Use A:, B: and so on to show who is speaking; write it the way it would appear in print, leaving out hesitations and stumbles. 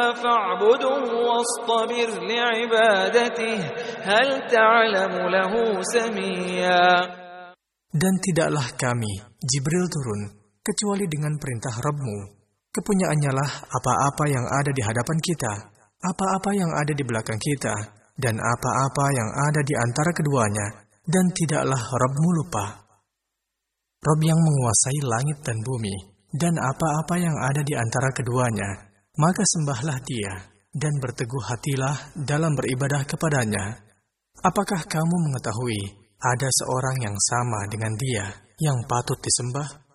A: فاعبده واصطبر لعبادته هل تعلم له سميا.
B: Dan tidaklah kami, Jibril turun, kecuali dengan perintah Rabb-Mu. Kepunyaannya lah apa-apa yang ada di hadapan kita, apa-apa yang ada di belakang kita, dan apa-apa yang ada di antara keduanya, dan tidaklah Rabb-Mu lupa. Rabb yang menguasai langit dan bumi, dan apa-apa yang ada di antara keduanya, maka sembahlah Dia, dan berteguh hatilah dalam beribadah kepadanya. Apakah kamu mengetahui ada seorang yang sama dengan Dia, yang patut disembah?